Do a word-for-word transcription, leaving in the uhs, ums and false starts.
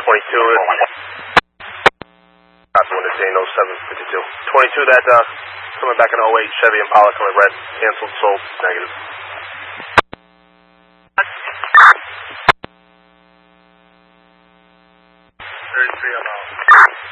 twenty-two. That's one to Dane oh seven fifty-two. twenty-two, that uh, coming back in oh eight Chevy Impala, coming red, canceled, sold, negative.